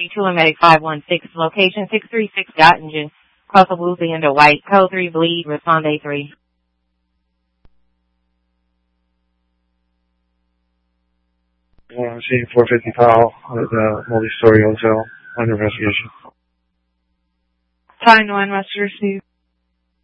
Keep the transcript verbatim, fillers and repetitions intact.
two and medic five one six, location six three six Gottingen, cross of Woozy under White, code three bleed, respond A three. Uh, scene four fifty Powell at the multi-story hotel under investigation. Time one, Western Steve.